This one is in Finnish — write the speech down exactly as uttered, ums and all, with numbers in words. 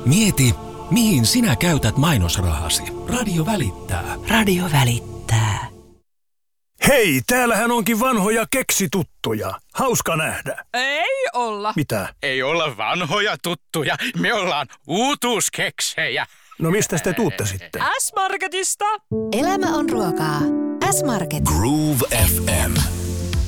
Mieti, mihin sinä käytät mainosrahasi. Radio välittää. Radio välittää. Hei, täällähän onkin vanhoja keksituttuja. Hauska nähdä. Ei olla. Mitä? Ei olla vanhoja tuttuja. Me ollaan uutuuskeksejä. No mistä te tuutte sitten? S-Marketista. Elämä on ruokaa. S-Market. Groove F M.